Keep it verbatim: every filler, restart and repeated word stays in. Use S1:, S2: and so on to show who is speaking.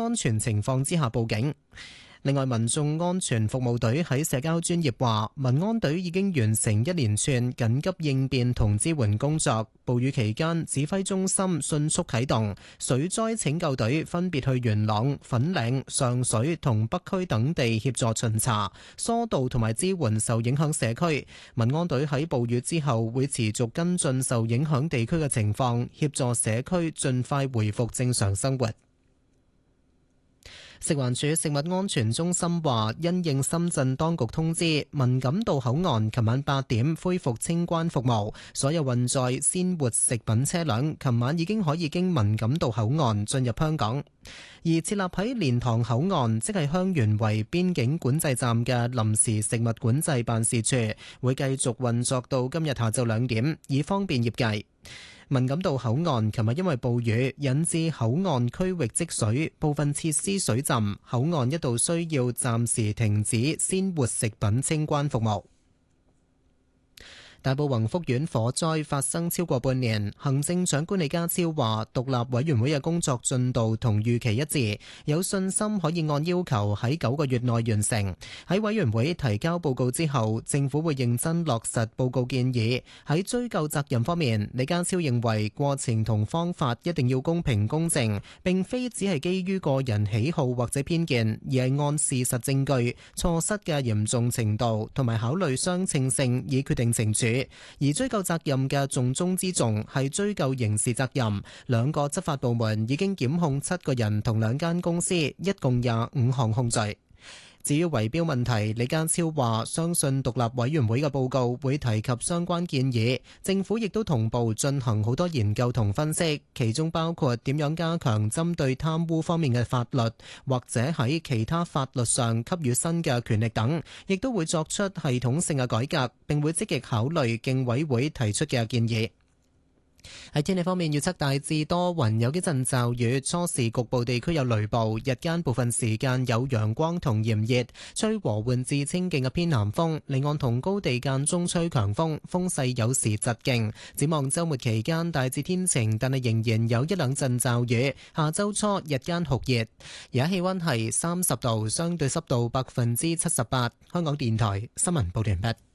S1: 安全情況之下報警。另外，民眾安全服務隊喺社交專頁話，民安隊已經完成一連串緊急應變同支援工作。暴雨期間，指揮中心迅速啟動，水災拯救隊分別去元朗、粉嶺、上水同北區等地協助巡查、疏導同埋支援受影響社區。民安隊喺暴雨之後會持續跟進受影響地區嘅情況，協助社區盡快回復正常生活。食環署食物安全中心話，因應深圳當局通知，文錦渡口岸琴晚八點恢復清關服務，所有運載鮮活食品車輛琴晚已經可以經文錦渡口岸進入香港。而設立喺蓮塘口岸，即係香園圍邊境管制站嘅臨時食物管制辦事處，會繼續運作到今日下晝兩點，以方便業界。文錦渡口岸琴日因為暴雨引致口岸區域積水，部分設施水浸，口岸一度需要暫時停止鮮活食品清關服務。大埔宏福苑火災發生超過半年，行政長官李家超話，獨立委員會嘅工作進度同預期一致，有信心可以按要求喺九個月內完成。喺委員會提交報告之後，政府會認真落實報告建議。喺追究責任方面，李家超認為過程同方法一定要公平公正，並非只係基於個人喜好或者偏見，而係按事實證據、錯失嘅嚴重程度同埋考慮相稱性，以決定懲處。而追究責任嘅重中之重係追究刑事責任，兩個執法部門已經檢控七個人同兩間公司，一共廿五項控罪。至於圍標問題，李家超話相信獨立委員會嘅報告會提及相關建議，政府亦都同步進行好多研究同分析，其中包括點樣加強針對貪污方面嘅法律，或者喺其他法律上給予新嘅權力等，亦都會作出系統性嘅改革，並會積極考慮競委會提出嘅建議。喺天氣方面，預測大致多雲，有幾陣驟雨，初時局部地區有雷暴，日間部分時間有陽光同炎熱，吹和緩至清勁嘅偏南風，離岸同高地間中吹強風，風勢有時疾勁。展望週末期間大致天晴，但係仍然有一兩陣驟雨。下週初日間酷熱，而家氣溫係三十度，相對濕度百分之七十八。香港電台新聞報道完畢。